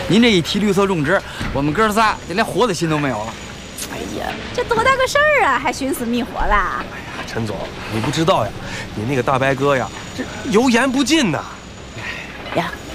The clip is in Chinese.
您这一提绿色种植，我们哥仨就连活的心都没有了。 哎呀，这多大个事儿啊，还寻死觅活的？ 哎呀，陈总，你不知道呀，你那个大白哥呀，这油盐不进呐。 呀，